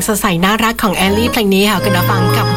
สดใสน่ารักของแอลลี่เพลงนี้ค่ะคุณผู้ฟังกับ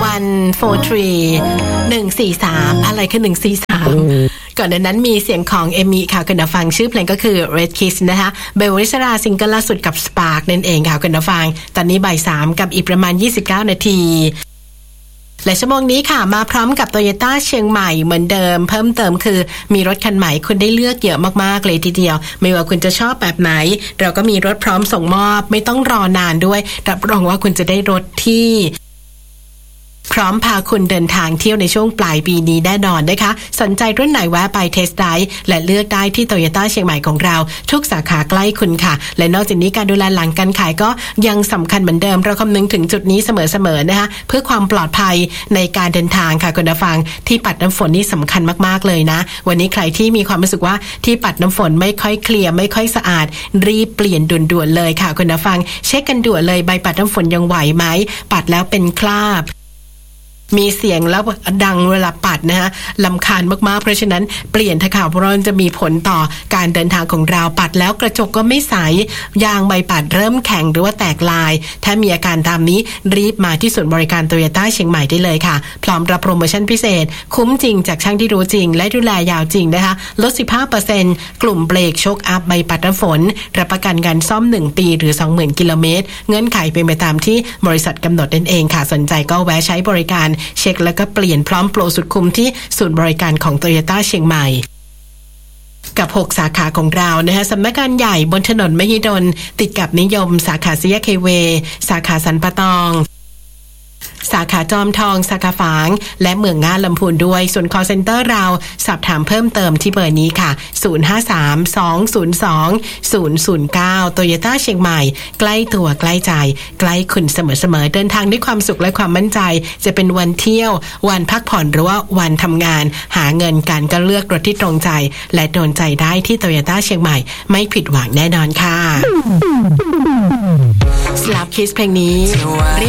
143อะไรคือ143ก่อนนั้นมีเสียงของเอมี่ค่ะคุณผู้ฟังชื่อเพลงก็คือ Red Kiss นะคะเบลวิสราซิงเกิลล่าสุดกับ Spark นั่นเองค่ะคุณผู้ฟังตอนนี้บ่าย 3กับอีกประมาณ29นาทีและชั่วโมงนี้ค่ะมาพร้อมกับ Toyota เชียงใหม่เหมือนเดิมเพิ่มเติมคือมีรถคันใหม่คุณได้เลือกเยอะมากๆเลยทีเดียวไม่ว่าคุณจะชอบแบบไหนเราก็มีรถพร้อมส่งมอบไม่ต้องรอนานด้วยรับรองว่าคุณจะได้รถที่พร้อมพาคุณเดินทางเที่ยวในช่วงปลายปีนี้แน่นอนนะคะสนใจรุ่นไหนแวะไปเทสต์ไดรฟ์และเลือกได้ที่ Toyota เชียงใหม่ของเราทุกสาขาใกล้คุณค่ะและนอกจากนี้การดูแลหลังการขายก็ยังสำคัญเหมือนเดิมเราคำนึงถึงจุดนี้เสมอๆนะคะเพื่อความปลอดภัยในการเดินทางค่ะคุณผู้ฟังที่ปัดน้ำฝนนี่สำคัญมากๆเลยนะวันนี้ใครที่มีความรู้สึกว่าที่ปัดน้ำฝนไม่ค่อยเคลียร์ไม่ค่อยสะอาดรีบเปลี่ยนด่วนๆเลยค่ะคุณผู้ฟังเช็คกันด่วนเลยใบปัดน้ำฝนยังไหวไหมปัดแล้วเป็นคราบมีเสียงแล้วดังเวลาปัดนะฮะรำคาญมากๆเพราะฉะนั้นเปลี่ยนเถอะค่ะเพราะมันจะมีผลต่อการเดินทางของเราปัดแล้วกระจกก็ไม่ใสยางใบปัดเริ่มแข็งหรือว่าแตกลายถ้ามีอาการตามนี้รีบมาที่ศูนย์บริการ Toyota เชียงใหม่ได้เลยค่ะพร้อมรับโปรโมชั่นพิเศษคุ้มจริงจากช่างที่รู้จริงและดูแลยาวจริงนะคะลด 15% กลุ่มเบรกโชคอัพใบปัดน้ำฝนรับประกันการซ่อม1ปีหรือ 20,000 กิโลเมตรเงื่อนไขเป็นไปตามที่บริษัทกำหนดนั่นเองค่ะสนใจก็แวะใช้บริการเช็คแล้วก็เปลี่ยนพร้อมโปรสุดคุ้มที่ศูนย์บริการของ Toyota เชียงใหม่กับ6สาขาของเรานะคะสำนักงานใหญ่บนถนนมหิดลติดกับนิยมสาขาสี่แยกเคเวสาขาสันปะตองสาขาจอมทองสาขาฝางและเมืองง่าลำพูนด้วยส่วน call center เราสอบถามเพิ่มเติมที่เบอร์นี้ค่ะ053-202-009 Toyota เชียงใหม่ใกล้ตัวใกล้ใจใกล้คุณเสมอๆเดินทางด้วยความสุขและความมั่นใจจะเป็นวันเที่ยววันพักผ่อนหรือว่าวันทำงานหาเงินกันก็เลือกรถที่ตรงใจและโดนใจได้ที่ Toyota เชียงใหม่ไม่ผิดหวังแน่นอนค่ะ Slap Kiss เพลงนี้